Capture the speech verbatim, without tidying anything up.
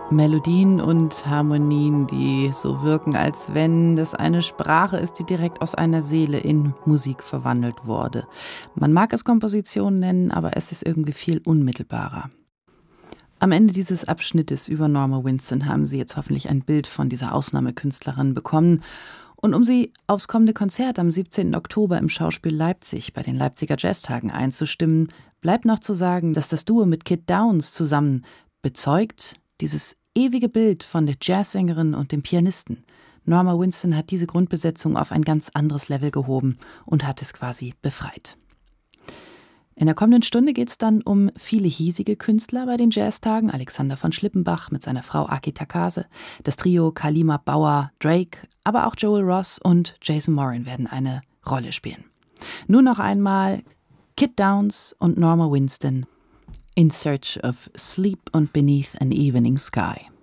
Melodien und Harmonien, die so wirken, als wenn das eine Sprache ist, die direkt aus einer Seele in Musik verwandelt wurde. Man mag es Komposition nennen, aber es ist irgendwie viel unmittelbarer. Am Ende dieses Abschnittes über Norma Winstone haben Sie jetzt hoffentlich ein Bild von dieser Ausnahmekünstlerin bekommen. Und um Sie aufs kommende Konzert am siebzehnten Oktober im Schauspiel Leipzig bei den Leipziger Jazztagen einzustimmen, bleibt noch zu sagen, dass das Duo mit Kit Downs zusammen bezeugt, dieses ewige Bild von der Jazzsängerin und dem Pianisten. Norma Winstone hat diese Grundbesetzung auf ein ganz anderes Level gehoben und hat es quasi befreit. In der kommenden Stunde geht es dann um viele hiesige Künstler bei den Jazztagen. Alexander von Schlippenbach mit seiner Frau Aki Takase, das Trio Kalima Bauer, Drake, aber auch Joel Ross und Jason Moran werden eine Rolle spielen. Nur noch einmal Kit Downs und Norma Winstone in Search of Sleep und Beneath an Evening Sky.